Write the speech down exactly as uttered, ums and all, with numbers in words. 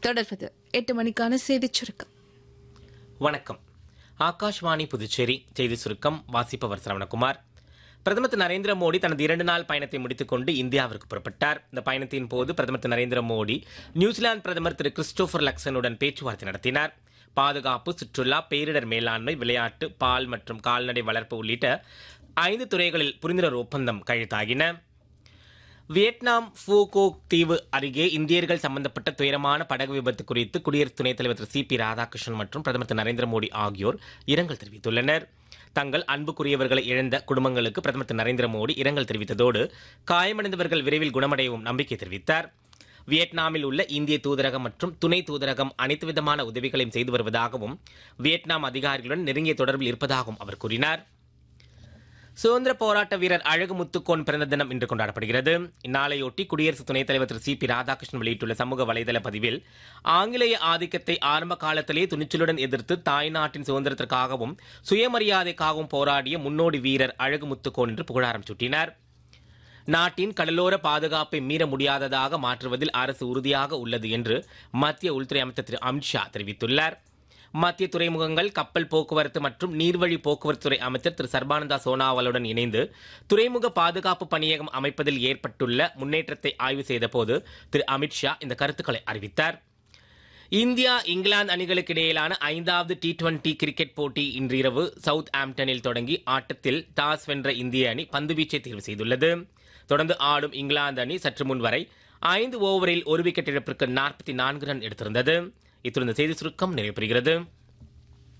தொடர்வது எட்டு மணிக்கான செய்திச் சுருக்கம். வணக்கம். ஆகாஷ்வாணி புதுச்சேரி செய்தி சுருக்கம் வாசிப்பவர் சரவணகுமார். பிரதமர் திரு நரேந்திர மோடி தனது இரண்டு நாள் பயணத்தை முடித்துக் கொண்டு இந்தியாவிற்கு புறப்பட்டார். இந்த பயணத்தின் போது பிரதமர் திரு நரேந்திர மோடி நியூசிலாந்து பிரதமர் திரு கிறிஸ்டோபர் லக்சனுடன் பேச்சுவார்த்தை நடத்தினார். பாதுகாப்பு, சுற்றுலா, பேரிடர் மேலாண்மை, விளையாட்டு, பால் மற்றும் கால்நடை வளர்ப்பு உள்ளிட்ட ஐந்து துறைகளில் புரிந்துணர்வு ஒப்பந்தம் கையெழுத்தாகின. வியட்நாம் ஃபூகோக் தீவு அருகே இந்தியர்கள் சம்பந்தப்பட்ட துயரமான படகு விபத்து குறித்து குடியரசு துணைத் தலைவர் திரு சி பி ராதாகிருஷ்ணன் மற்றும் பிரதமர் திரு நரேந்திர மோடி ஆகியோர் இரங்கல் தெரிவித்துள்ளனர். தங்கள் அன்புக்குரியவர்களை இழந்த குடும்பங்களுக்கு பிரதமர் திரு நரேந்திர மோடி இரங்கல் தெரிவித்ததோடு காயமடைந்தவர்கள் விரைவில் குணமடையவும் நம்பிக்கை தெரிவித்தார். வியட்நாமில் உள்ள இந்திய தூதரகம் மற்றும் துணை தூதரகம் அனைத்து விதமான உதவிகளையும் செய்து வருவதாகவும் வியட்நாம் அதிகாரிகளுடன் நெருங்கிய தொடர்பில் இருப்பதாகவும் அவர் கூறினார். சுதந்திர போராட்ட வீரர் அழகு முத்துக்கோன் பிறந்த தினம் இன்று கொண்டாடப்படுகிறது. இந்நாளையொட்டி குடியரசு துணைத் தலைவர் திரு சி பி ராதாகிருஷ்ணன் வெளியிட்டுள்ள சமூக வலைதள பதிவில், ஆங்கிலேய ஆதிக்கத்தை ஆரம்ப காலத்திலே துணிச்சலுடன் எதிர்த்து தாய்நாட்டின் சுதந்திரத்திற்காகவும் சுயமரியாதைக்காகவும் போராடிய முன்னோடி வீரர் அழகு முத்துக்கோன் என்று புகழாரம் சூட்டினார். நாட்டின் கடலோர பாதுகாப்பை மீற முடியாததாக மாற்றுவதில் அரசு உறுதியாக உள்ளது என்று மத்திய உள்துறை அமைச்சர் திரு அமித்ஷா தெரிவித்துள்ளார். மத்திய துறைமுகங்கள், கப்பல் போக்குவரத்து மற்றும் நீர்வழி போக்குவரத்துறை அமைச்சர் திரு சர்பானந்தா சோனாவாலுடன் இணைந்து துறைமுக பாதுகாப்பு பணியகம் அமைப்பதில் ஏற்பட்டுள்ள முன்னேற்றத்தை ஆய்வு செய்தபோது திரு அமித்ஷா இந்த கருத்துக்களை அறிவித்தார். இந்தியா இங்கிலாந்து அணிகளுக்கு இடையிலான ஐந்தாவது டி டுவெண்டி கிரிக்கெட் போட்டி இன்று இரவு சவுத் ஆம்டனில் தொடங்கி ஆட்டத்தில் டாஸ் வென்ற இந்திய அணி பந்துவீச்சை தேர்வு செய்துள்ளது. தொடர்ந்து ஆடும் இங்கிலாந்து அணி சற்று முன் வரை ஐந்து ஓவரில் ஒரு விக்கெட் இழப்பிற்கு நாற்பத்தி நான்கு ரன் எடுத்திருந்தது. இத்துடன் செய்தி சுருக்கம் நிறைவு பெறுகிறது.